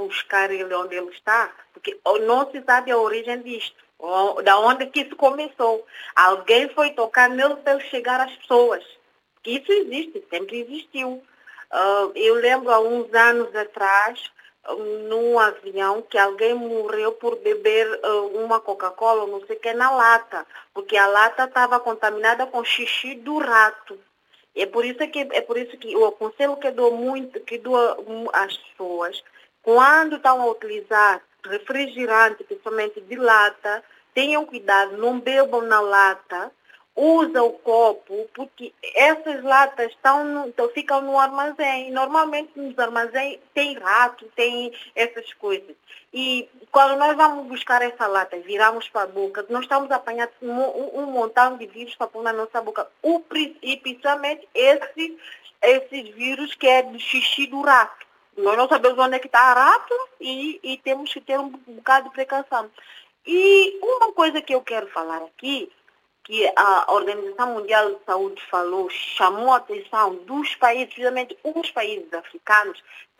buscar ele onde ele está, porque não se sabe a origem disto, da onde que isso começou. Alguém foi tocar nele para ele chegar às pessoas. Isso existe, sempre existiu. Eu lembro há uns anos atrás, num avião, que alguém morreu por beber uma Coca-Cola, não sei o que, na lata, porque a lata estava contaminada com xixi do rato. É por isso que o aconselho que dou às pessoas, quando estão a utilizar refrigerante, principalmente de lata, tenham cuidado, não bebam na lata, usa o copo, porque essas latas ficam no armazém. Normalmente nos armazéns tem rato, tem essas coisas. E quando nós vamos buscar essa lata, viramos para a boca, nós estamos apanhando um montão de vírus para pôr na nossa boca. E principalmente esses vírus que é do xixi do rato. Nós não sabemos onde é que está o rato e temos que ter um bocado de precaução. E uma coisa que eu quero falar aqui, que a Organização Mundial de Saúde chamou a atenção dos países, principalmente os países africanos,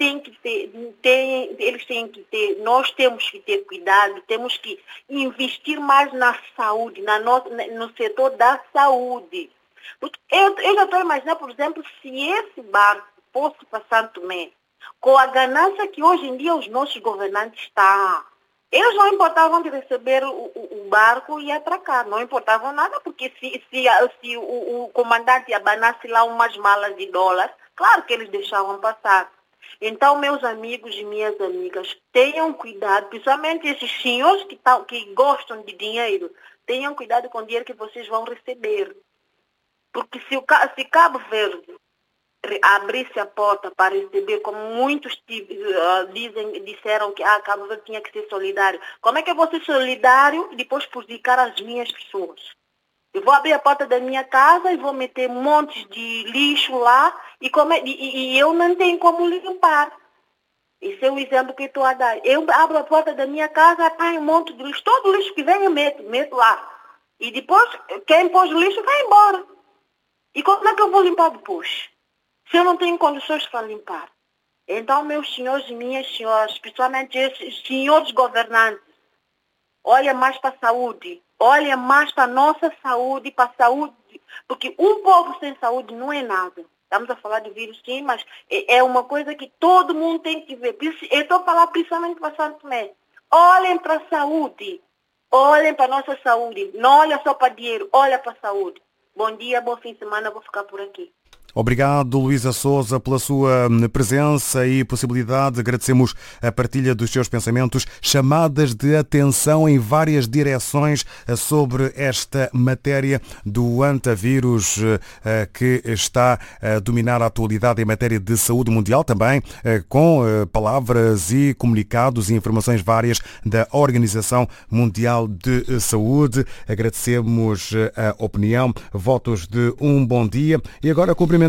nós temos que ter cuidado, temos que investir mais na saúde, no setor da saúde. Porque eu já estou imaginando, por exemplo, se esse barco fosse para Santo Tomé, com a ganância que hoje em dia os nossos governantes estão, eles não importavam de receber o barco e atracar, não importavam nada, porque se o comandante abanasse lá umas malas de dólares, claro que eles deixavam passar. Então, meus amigos e minhas amigas, tenham cuidado, principalmente esses senhores que gostam de dinheiro, tenham cuidado com o dinheiro que vocês vão receber. Porque se Cabo Verde abrisse a porta para receber, como muitos disseram que Cabo Verde tinha que ser solidário. Como é que eu vou ser solidário e depois prejudicar as minhas pessoas? Eu vou abrir a porta da minha casa e vou meter montes de lixo lá e eu não tenho como limpar. Esse é o exemplo que eu estou a dar. Eu abro a porta da minha casa, apanho um monte de lixo. Todo o lixo que vem eu meto lá. E depois, quem pôs o lixo vai embora. E como é que eu vou limpar depois? Se eu não tenho condições para limpar. Então, meus senhores e minhas senhoras, especialmente esses senhores governantes, olha mais para a saúde. Olha mais para a nossa saúde, para a saúde. Porque um povo sem saúde não é nada. Estamos a falar de vírus, sim, mas é uma coisa que todo mundo tem que ver. Eu estou a falar principalmente para Santo Tomé. Olhem para a saúde. Olhem para a nossa saúde. Não olha só para dinheiro, olha para a saúde. Bom dia, bom fim de semana, vou ficar por aqui. Obrigado, Luísa Souza, pela sua presença e possibilidade. Agradecemos a partilha dos seus pensamentos, chamadas de atenção em várias direções sobre esta matéria do antavírus que está a dominar a atualidade em matéria de saúde mundial, também com palavras e comunicados e informações várias da Organização Mundial de Saúde. Agradecemos a opinião, votos de um bom dia e agora cumprimentamos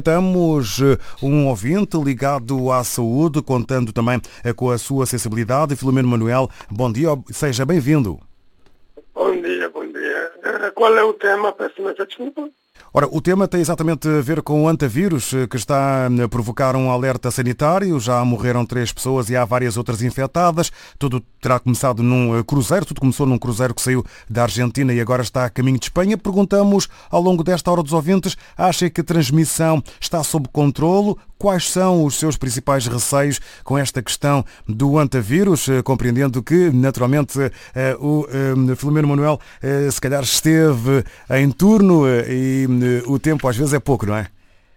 um ouvinte ligado à saúde, contando também com a sua sensibilidade. Filomeno Manuel, bom dia, seja bem-vindo. Bom dia, bom dia. Qual é o tema? Peço imensa desculpa. Ora, o tema tem exatamente a ver com o antavírus, que está a provocar um alerta sanitário. Já morreram 3 pessoas e há várias outras infectadas. Tudo terá começado num cruzeiro. Tudo começou num cruzeiro que saiu da Argentina e agora está a caminho de Espanha. Perguntamos ao longo desta hora dos ouvintes, acha que a transmissão está sob controlo? Quais são os seus principais receios com esta questão do antavírus? Compreendendo que, naturalmente, o Filomeno Manuel se calhar esteve em turno e o tempo às vezes é pouco, não é?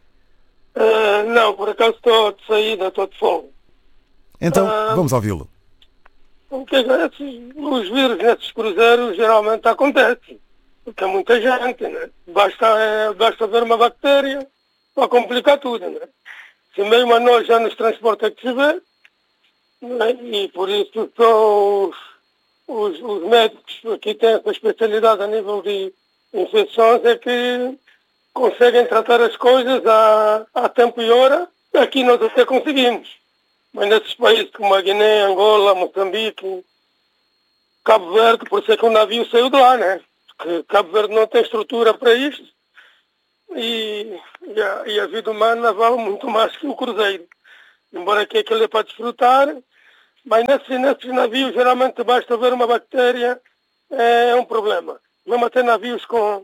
Não, por acaso estou de saída, estou de folga. Então, vamos ouvi-lo. Os vírus nesses cruzeiros geralmente acontecem, porque é muita gente, né? Basta ver uma bactéria para complicar tudo, né? Se mesmo a nós já nos transporta que se vê, né? E por isso só os médicos que têm essa especialidade a nível de infecções é que conseguem tratar as coisas a tempo e hora. Aqui nós até conseguimos. Mas nesses países como a Guiné, Angola, Moçambique, Cabo Verde, por isso é que o navio saiu de lá, né? Porque Cabo Verde não tem estrutura para isto e a vida humana vale muito mais que o cruzeiro. Embora que aquilo é para desfrutar, Mas nesses navios, geralmente, basta ver uma bactéria, é um problema. Mesmo até navios com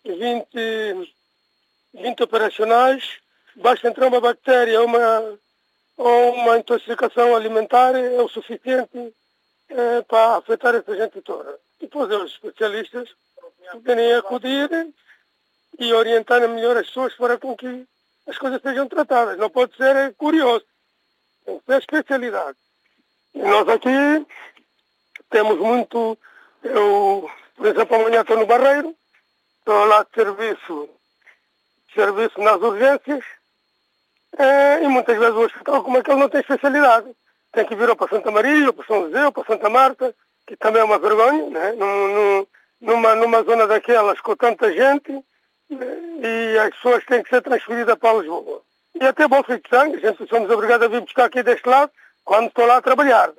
20 operacionais, basta entrar uma bactéria ou uma intoxicação alimentar, é o suficiente para afetar essa gente toda. Depois os especialistas podem acudir e orientar melhor as pessoas para com que as coisas sejam tratadas. Não pode ser curioso, tem que ser especialidade. E nós aqui temos muito, eu, por exemplo, amanhã estou no Barreiro, estou lá de serviço nas urgências, e muitas vezes o hospital, como é que ele não tem especialidade? Tem que vir ou para Santa Maria, ou para São José, ou para Santa Marta, que também é uma vergonha, né? Numa zona daquelas com tanta gente, e as pessoas têm que ser transferidas para Lisboa. E até Bolsa de Sangue, a gente somos obrigados a vir buscar aqui deste lado, quando estou lá a trabalhar.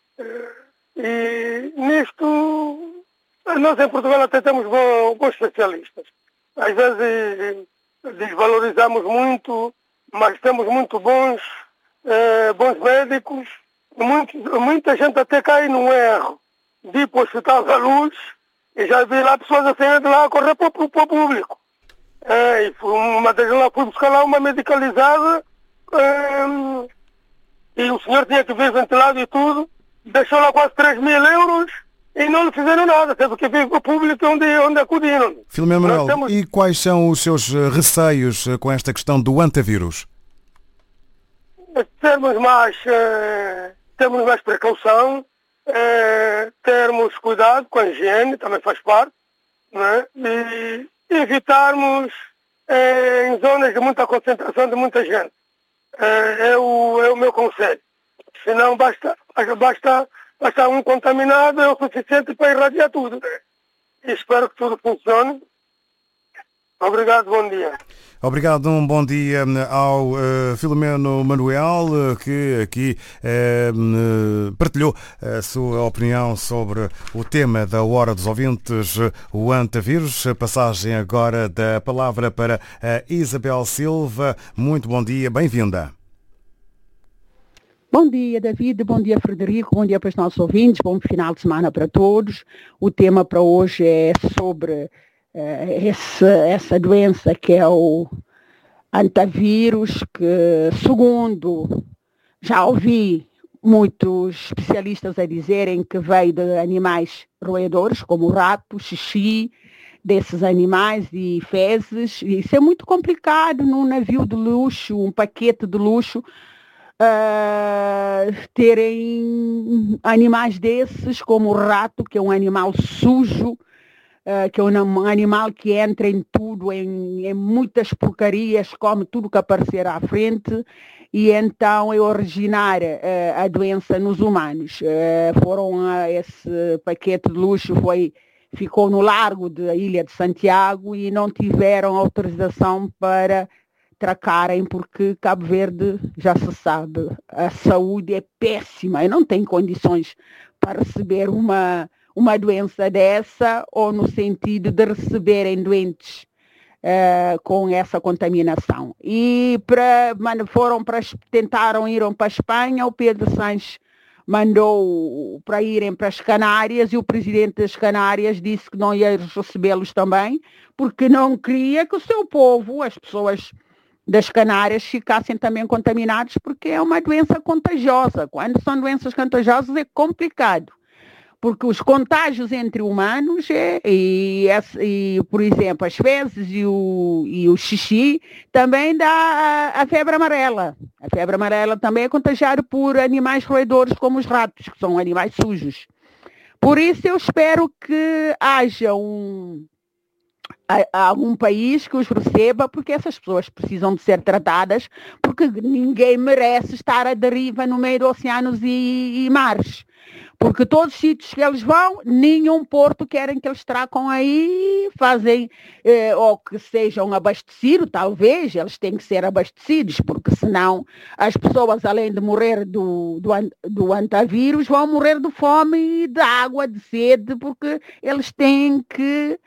E nisto, nós em Portugal até temos bons especialistas. Às vezes desvalorizamos muito, mas temos muito bons médicos. Muita gente até cai num erro de ir para o Hospital da Luz e já vi lá pessoas a sair de lá a correr para o público. E uma delas lá fui buscar lá uma medicalizada e o senhor tinha que vir ventilado e tudo, deixou lá quase 3.000 euros e não lhe fizeram nada, teve que vir para o público onde acudiram. Filomeno Manuel, e quais são os seus receios com esta questão do antavírus? Termos mais precaução, termos cuidado com a higiene, também faz parte, né? E evitarmos em zonas de muita concentração de muita gente. É o meu conselho. Senão basta um contaminado, é o suficiente para irradiar tudo. E espero que tudo funcione. Obrigado, bom dia. Obrigado, um bom dia ao Filomeno Manuel, que aqui partilhou a sua opinião sobre o tema da Hora dos Ouvintes, o antavírus. Passagem agora da palavra para a Isabel Silva. Muito bom dia, bem-vinda. Bom dia, David, bom dia, Frederico, bom dia para os nossos ouvintes, bom final de semana para todos. O tema para hoje é sobre essa doença que é o antavírus, que segundo já ouvi muitos especialistas a dizerem que veio de animais roedores, como o rato, xixi, desses animais e fezes. Isso é muito complicado num navio de luxo, um paquete de luxo, terem animais desses, como o rato, que é um animal sujo, que é um animal que entra em tudo, em muitas porcarias, come tudo que aparecer à frente, e então é originar a doença nos humanos. Esse paquete de luxo ficou no largo da Ilha de Santiago e não tiveram autorização para tracarem, porque Cabo Verde, já se sabe, a saúde é péssima e não tem condições para receber uma doença dessa, ou no sentido de receberem doentes com essa contaminação. E tentaram ir para a Espanha, o Pedro Sánchez mandou para irem para as Canárias e o presidente das Canárias disse que não ia recebê-los também, porque não queria que o seu povo, as pessoas das Canárias, ficassem também contaminados, porque é uma doença contagiosa. Quando são doenças contagiosas é complicado, porque os contágios entre humanos por exemplo, as fezes e o xixi também dá a febre amarela. A febre amarela também é contagiada por animais roedores como os ratos, que são animais sujos. Por isso eu espero que haja algum país que os receba, porque essas pessoas precisam de ser tratadas, porque ninguém merece estar à deriva no meio de oceanos e mares. Porque todos os sítios que eles vão, nenhum porto querem que eles tracam aí, fazem, ou que sejam abastecidos, talvez, eles têm que ser abastecidos, porque senão as pessoas, além de morrer do antavírus, vão morrer de fome e de água, de sede, porque eles têm que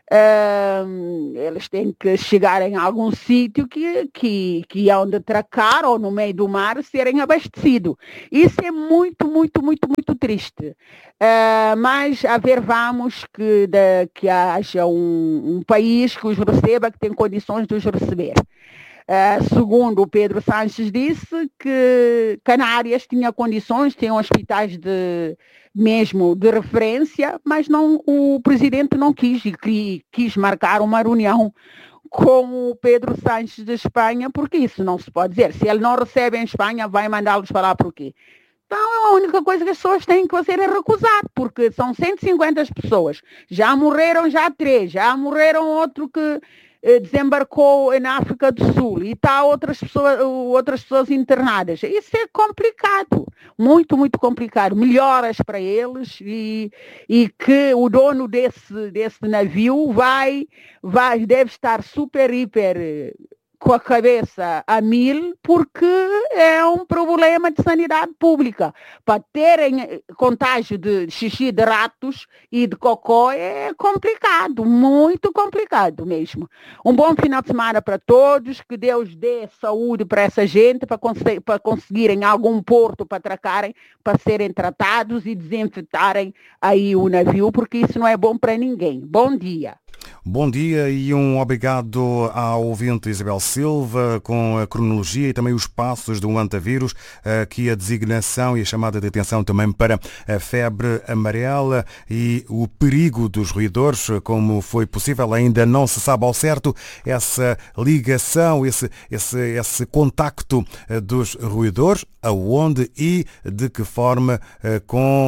Eles têm que chegar em algum sítio que hão de atracar ou no meio do mar serem abastecidos. Isso é muito, muito, muito, muito triste. Mas a ver, vamos que haja um país que os receba, que tem condições de os receber. Segundo o Pedro Sanches disse que Canárias tinha condições, tinha hospitais mesmo de referência, mas o presidente não quis e quis marcar uma reunião com o Pedro Sanches de Espanha, porque isso não se pode dizer. Se ele não recebe em Espanha, vai mandá-los para lá por quê? Então a única coisa que as pessoas têm que fazer é recusar, porque são 150 pessoas. Já morreram 3, já morreram outro que desembarcou na África do Sul e está outras pessoas internadas. Isso é complicado, muito, muito complicado. Melhoras para eles e que o dono desse navio deve estar super, hiper com a cabeça a mil, porque é um problema de sanidade pública. Para terem contágio de xixi de ratos e de cocó é complicado, muito complicado mesmo. Um bom final de semana para todos, que Deus dê saúde para essa gente, para conseguirem algum porto para atracarem, para serem tratados e desinfetarem aí o navio, porque isso não é bom para ninguém. Bom dia. Bom dia e um obrigado ao ouvinte Isabel Silva com a cronologia e também os passos do antavírus, aqui a designação e a chamada de atenção também para a febre amarela e o perigo dos roedores, como foi possível, ainda não se sabe ao certo essa ligação, esse contacto dos roedores, aonde e de que forma com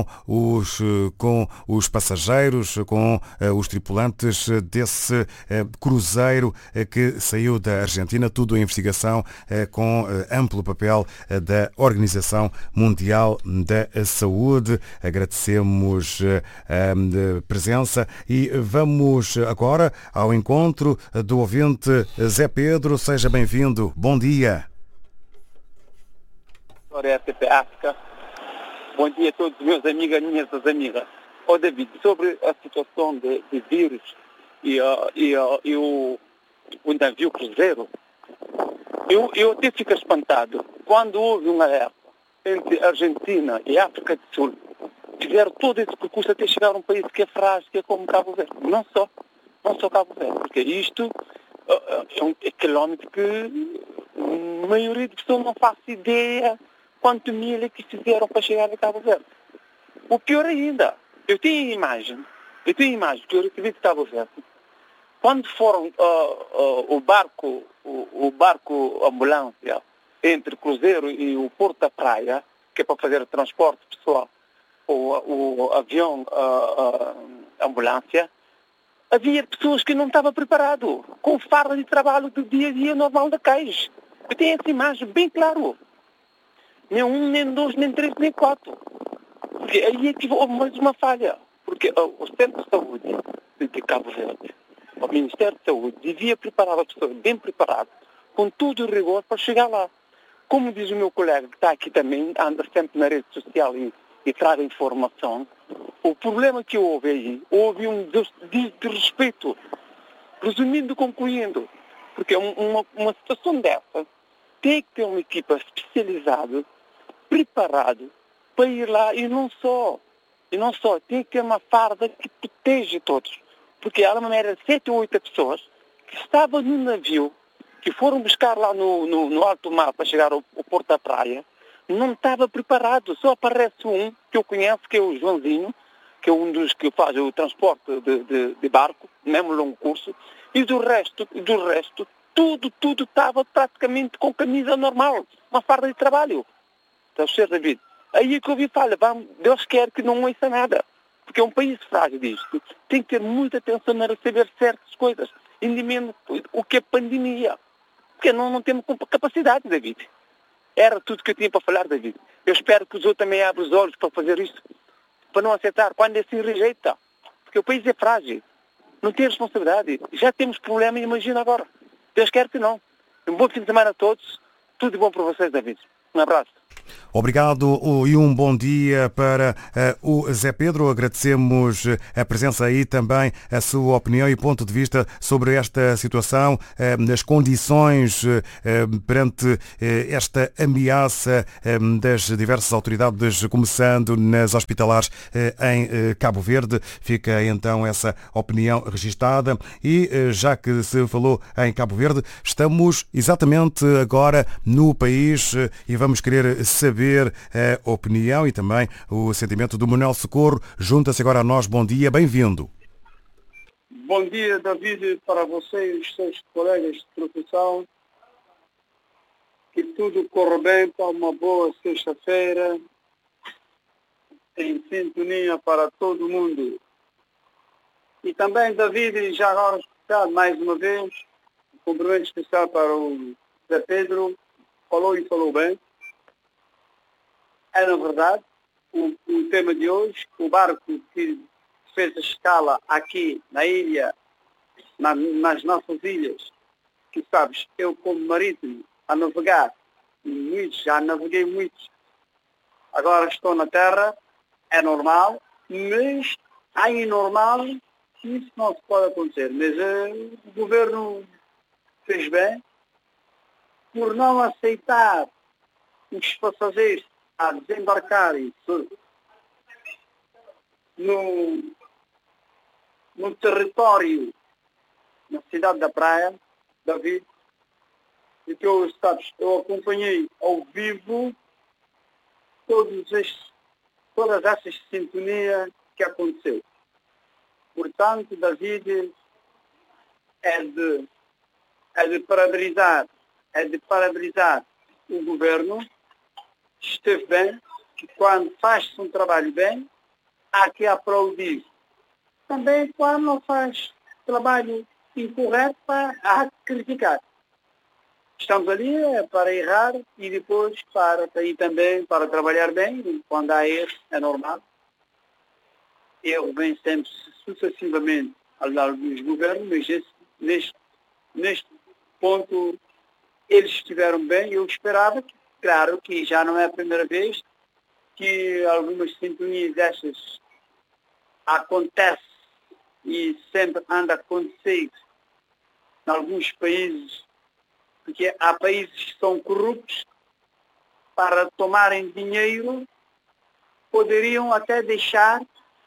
os passageiros, com os tripulantes desse cruzeiro que saiu da Argentina, tudo em investigação com amplo papel da Organização Mundial da Saúde. Agradecemos a presença e vamos agora ao encontro do ouvinte Zé Pedro. Seja bem-vindo. Bom dia. RTP África. Bom dia a todos os meus amigos e minhas amigas. David, sobre a situação de vírus e o navio cruzeiro, eu até fico espantado. Quando houve uma guerra entre Argentina e África do Sul, fizeram todo esse percurso até chegar a um país que é frágil, que é como Cabo Verde. Não só Cabo Verde, porque isto é quilómetro que a maioria das pessoas não faz ideia quanto milha que fizeram para chegar a Cabo Verde. O pior ainda, eu tenho imagem que eu recebi de Cabo Verde. Quando foram o barco ambulância entre o cruzeiro e o porto da praia, que é para fazer o transporte pessoal, o avião ambulância, havia pessoas que não estavam preparadas, com farda de trabalho do dia a dia normal da Caixa. Eu tenho essa imagem bem claro. Nem um, nem dois, nem três, nem quatro. Porque aí é que houve mais uma falha. Porque o Centro de Saúde de Cabo Verde, o Ministério de Saúde, devia preparar as pessoas bem preparadas, com todo o rigor para chegar lá. Como diz o meu colega, que está aqui também, anda sempre na rede social e traz informação, o problema que houve aí, houve um desrespeito. Resumindo, concluindo, porque uma situação dessa tem que ter uma equipa especializada, preparada, para ir lá e não só, tem que ter uma farda que protege todos. Porque há uma média de 7 ou 8 pessoas que estavam no navio, que foram buscar lá no alto mar para chegar ao porto da praia, não estava preparado. Só aparece um que eu conheço, que é o Joãozinho, que é um dos que faz o transporte de barco, mesmo longo curso, e do resto, tudo estava praticamente com camisa normal, uma farda de trabalho. Está a ser, David? Aí é que eu ouvi falar, Deus quer que não ouça nada. Porque é um país frágil disto. Tem que ter muita atenção a receber certas coisas, independente o que é pandemia. Porque não temos capacidade, David. Era tudo que eu tinha para falar, David. Eu espero que os outros também abram os olhos para fazer isso. Para não aceitar. Quando é assim, rejeita. Porque o país é frágil. Não tem responsabilidade. Já temos problema, imagina agora. Deus quer que não. Um bom fim de semana a todos. Tudo de bom para vocês, David. Um abraço. Obrigado e um bom dia para o Zé Pedro. Agradecemos a presença e também a sua opinião e ponto de vista sobre esta situação, as condições perante esta ameaça das diversas autoridades, começando nas hospitalares em Cabo Verde. Fica então essa opinião registada e já que se falou em Cabo Verde, estamos exatamente agora no país e vamos querer saber a opinião e também o sentimento do Manuel Socorro. Junta-se agora a nós. Bom dia, bem-vindo. Bom dia, David, para você e os seus colegas de profissão. Que tudo corra bem para uma boa sexta-feira, em sintonia para todo mundo. E também, David, já agora especial, mais uma vez, um cumprimento especial para o Zé Pedro. Falou e falou bem. É, na verdade, o tema de hoje, o barco que fez a escala aqui na ilha, nas nossas ilhas, que sabes, eu como marítimo a navegar, já naveguei muito, agora estou na terra, é normal, mas há normal, isso não se pode acontecer. Mas o governo fez bem por não aceitar os passageiros a desembarcarem no território, na cidade da Praia, David, e que eu acompanhei ao vivo todas essas sintonias que aconteceu. Portanto, David, é de parabenizar o governo. Esteve bem, que quando faz-se um trabalho bem, há que aplaudir. Também quando não faz trabalho incorreto, há que criticar. Estamos ali para errar e depois também para trabalhar bem. Quando há erro, é normal. Erro vem sempre sucessivamente ao lado dos governos, mas neste ponto eles estiveram bem. Eu esperava que, claro que já não é a primeira vez que algumas sintonias destas acontecem e sempre anda a acontecer em alguns países, porque há países que são corruptos, para tomarem dinheiro, poderiam até deixar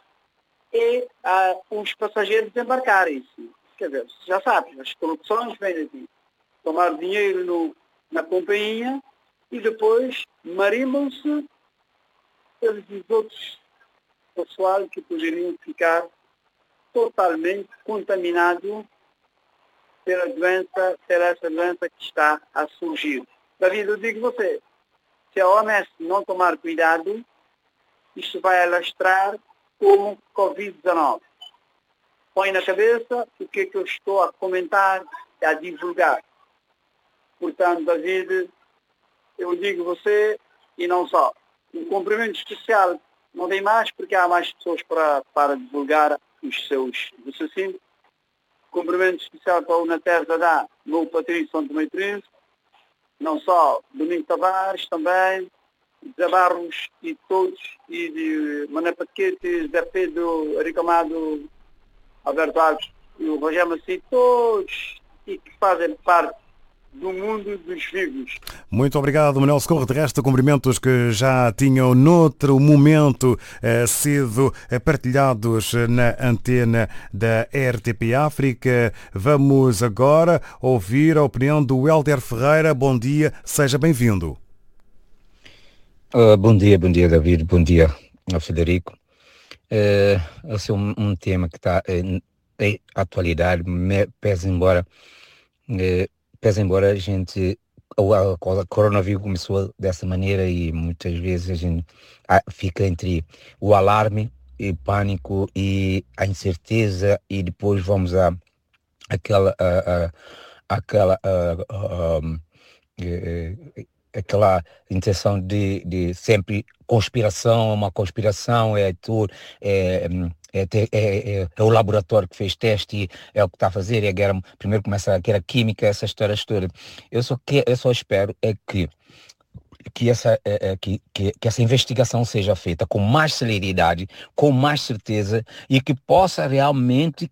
os passageiros desembarcarem-se. Quer dizer, já sabes, as corrupções vêm aqui. Tomar dinheiro na companhia e depois marimam-se pelos outros pessoal que poderiam ficar totalmente contaminados pela essa doença que está a surgir. David, eu digo a você, se a OMS não tomar cuidado, isto vai alastrar como Covid-19. Põe na cabeça o que eu estou a comentar e a divulgar. Portanto, David, eu digo a você, e não só, um cumprimento especial não tem mais, porque há mais pessoas para divulgar os seus raciocínios. Cumprimento especial para o Nater Dadá, no Patrício São Tomé e Príncipe, não só Domingo Tavares também, Zé Barros e todos, e de Mané Paquete, Zé Pedro, Aricamado, Alberto Alves e o Rogério Maci, todos e que fazem parte do mundo dos vivos. Muito obrigado, Manuel Socorro. De resto, cumprimentos que já tinham noutro momento sido partilhados na antena da RTP África. Vamos agora ouvir a opinião do Hélder Ferreira. Bom dia, seja bem-vindo. Bom dia, David. Bom dia ao Federico. Esse é um tema que está em atualidade, pese embora a gente, a coronavírus começou dessa maneira e muitas vezes a gente fica entre o alarme e pânico e a incerteza e depois vamos aquela intenção de sempre conspiração, uma conspiração, é tudo, é o laboratório que fez teste, é o que está a fazer, é a guerra, primeiro começa a guerra química, essas histórias todas. Eu só espero é que que essa investigação seja feita com mais celeridade, com mais certeza e que possa realmente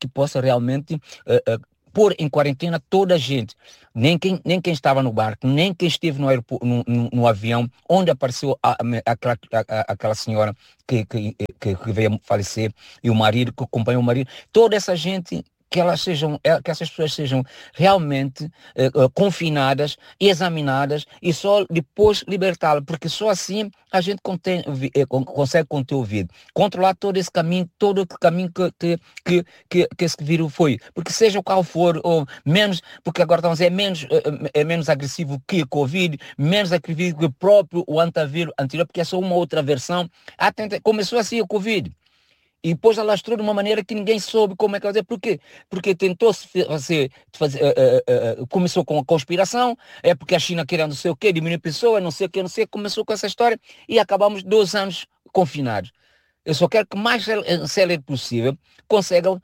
pôr em quarentena toda a gente, nem quem estava no barco, nem quem esteve no aeroporto, no avião, onde apareceu aquela senhora que veio a falecer e o marido, que acompanhou o marido, toda essa gente, que essas pessoas sejam realmente confinadas, examinadas e só depois libertá-las, porque só assim a gente consegue conter o vírus, controlar todo o caminho que esse vírus foi, porque seja qual for, ou menos, porque agora estamos é menos agressivo que o Covid, menos agressivo que o próprio o antivírus anterior, porque é só uma outra versão. Começou assim o Covid. E depois alastrou de uma maneira que ninguém soube como é que fazer. Por quê? Porque tentou começou com a conspiração, é porque a China queria não sei o quê, diminuir pessoas, não sei o quê, começou com essa história e acabamos 2 anos confinados. Eu só quero que o mais célere possível consigam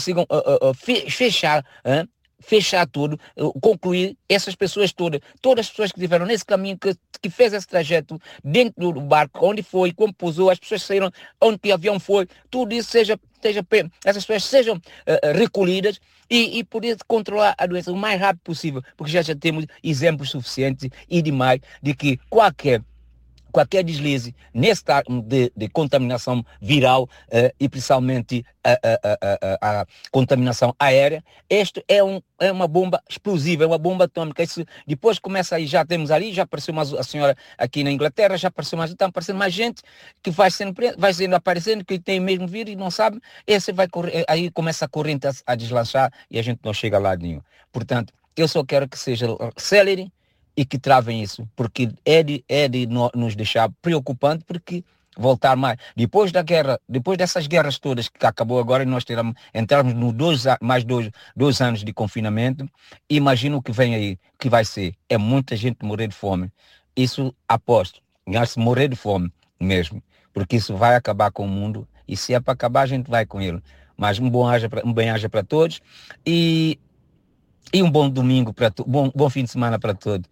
fechar tudo, concluir essas pessoas todas as pessoas que estiveram nesse caminho, que fez esse trajeto dentro do barco, onde foi, como pousou, as pessoas saíram, onde o avião foi, tudo isso essas pessoas sejam recolhidas e poder controlar a doença o mais rápido possível, porque já temos exemplos suficientes e demais de que qualquer deslize nesse de contaminação viral e principalmente a contaminação aérea, este é uma bomba explosiva, é uma bomba atômica. Isso depois começa aí, já temos ali, já apareceu a senhora aqui na Inglaterra, já apareceu mais, está aparecendo mais gente que vai sendo aparecendo, que tem mesmo vírus e não sabe, esse vai correr, aí começa a corrente a deslanchar e a gente não chega lá nenhum. Portanto, eu só quero que seja célere e que travem isso, porque é de nos deixar preocupante, porque voltar mais. Depois da guerra, depois dessas guerras todas que acabou agora, e nós entramos no mais dois anos de confinamento, imagina o que vem aí, que vai ser. É muita gente morrer de fome. Isso aposto, se morrer de fome mesmo, porque isso vai acabar com o mundo, e se é para acabar, a gente vai com ele. Mas um bem-aja para todos, e um bom domingo, bom fim de semana para todos.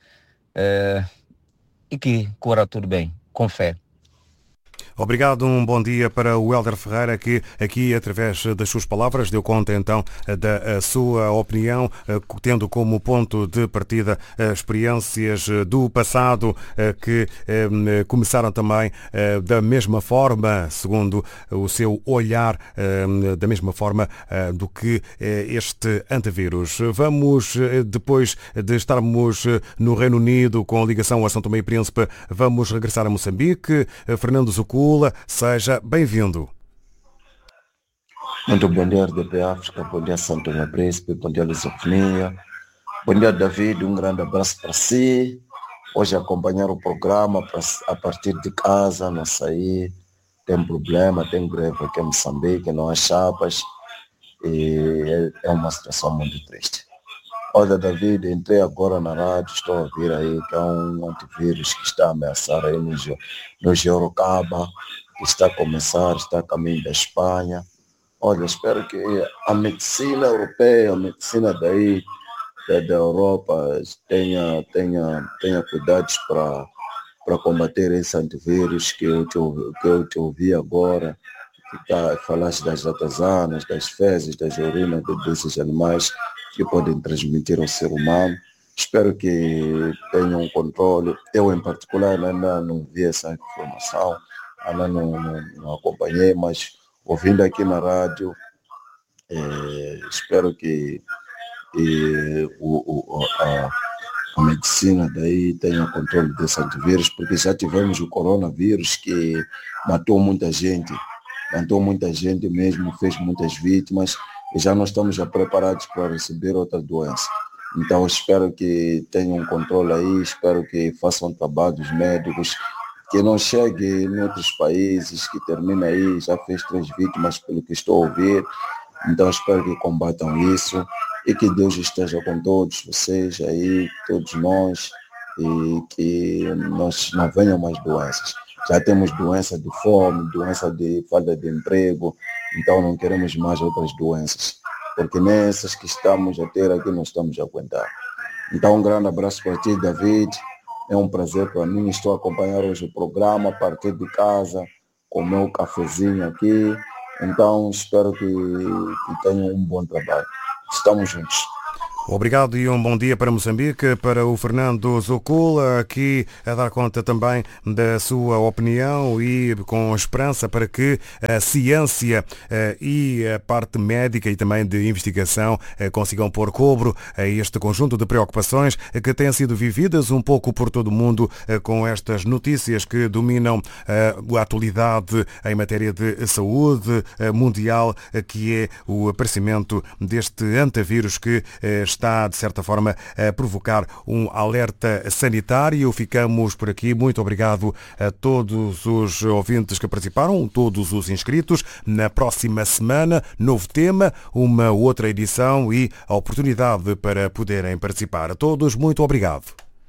E que corra tudo bem, com fé. Obrigado, um bom dia para o Hélder Ferreira, que aqui, através das suas palavras, deu conta então da sua opinião, tendo como ponto de partida experiências do passado que começaram também da mesma forma, segundo o seu olhar, da mesma forma do que este antivírus. Vamos, depois de estarmos no Reino Unido com ligação a São Tomé e Príncipe, vamos regressar a Moçambique. Fernando Zucula, seja bem-vindo. Muito bom dia, RDP África, bom dia, São Tomé e Príncipe, bom dia, Lusofonia, bom dia, David, um grande abraço para si. Hoje acompanhar o programa a partir de casa, não sair, tem problema, tem greve aqui em Moçambique, não há chapas, e é uma situação muito triste. Olha, David, entrei agora na rádio, estou a ouvir aí que é um antivírus que está a ameaçar aí no Georocaba, que está a caminho da Espanha. Olha, espero que a medicina europeia, a medicina daí da Europa tenha cuidados para combater esse antivírus que eu te ouvi agora, que falaste das ratazanas, das fezes, das urinas desses animais que podem transmitir ao ser humano. Espero que tenham um controle. Eu, em particular, ainda não vi essa informação, ainda não acompanhei, mas ouvindo aqui na rádio, espero que a medicina daí tenha controle desse antivírus, porque já tivemos o coronavírus que matou muita gente mesmo, fez muitas vítimas, e já não estamos já preparados para receber outra doença. Então espero que tenham um controle aí, espero que façam trabalhos médicos, que não chegue em outros países, que termine aí, já fez 3 vítimas pelo que estou a ouvir. Então espero que combatam isso e que Deus esteja com todos vocês aí, todos nós, e que não venham mais doenças. Já temos doença de fome, doença de falta de emprego, então não queremos mais outras doenças, porque nem essas que estamos a ter aqui não estamos a aguentar. Então um grande abraço para ti, David, É um prazer para mim. Estou a acompanhar hoje o programa a partir de casa, com o meu cafezinho aqui. Então, espero que tenham um bom trabalho. Estamos juntos. Obrigado e um bom dia para Moçambique, para o Fernando Zocul, aqui a dar conta também da sua opinião e com esperança para que a ciência e a parte médica e também de investigação consigam pôr cobro a este conjunto de preocupações que têm sido vividas um pouco por todo o mundo com estas notícias que dominam a atualidade em matéria de saúde mundial, que é o aparecimento deste antavírus que está, de certa forma, a provocar um alerta sanitário. Ficamos por aqui. Muito obrigado a todos os ouvintes que participaram, todos os inscritos. Na próxima semana, novo tema, uma outra edição e a oportunidade para poderem participar. A todos, muito obrigado.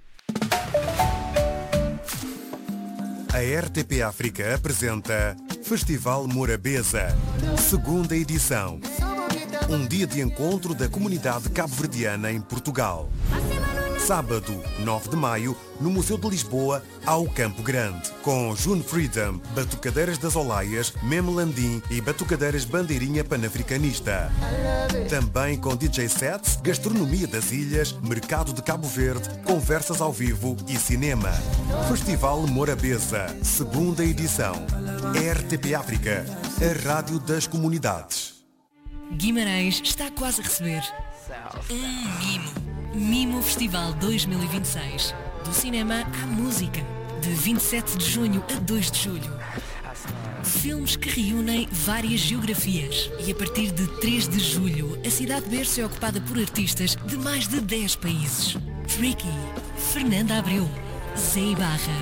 A RTP África apresenta Festival Morabeza, segunda edição. Um dia de encontro da comunidade cabo-verdiana em Portugal. Sábado, 9 de maio, no Museu de Lisboa, ao Campo Grande, com June Freedom, Batucadeiras das Olaias, Mem Landim e Batucadeiras Bandeirinha Panafricanista. Também com DJ sets, gastronomia das ilhas, mercado de Cabo Verde, conversas ao vivo e cinema. Festival Morabeza, segunda edição. RTP África, a rádio das comunidades. Guimarães está quase a receber um mimo. Mimo Festival 2026. Do cinema à música. De 27 de junho a 2 de julho. Filmes que reúnem várias geografias. E a partir de 3 de julho, a cidade berço é ocupada por artistas de mais de 10 países. Tricky, Fernanda Abreu, Zé Ibarra,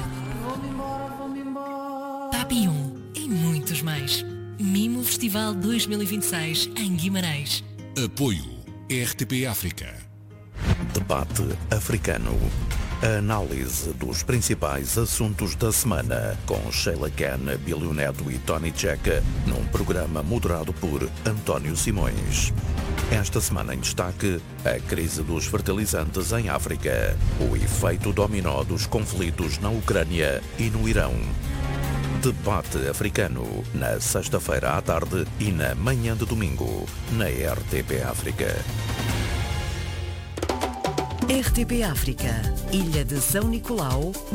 Papillon e muitos mais. Mimo Festival 2026 em Guimarães. Apoio RTP África. Debate africano. A análise dos principais assuntos da semana com Sheila Ken, Bílio Neto e Tony Checa num programa moderado por António Simões. Esta semana em destaque, a crise dos fertilizantes em África, o efeito dominó dos conflitos na Ucrânia e no Irão. Debate africano, na sexta-feira à tarde e na manhã de domingo, na RTP África. RTP África, Ilha de São Nicolau,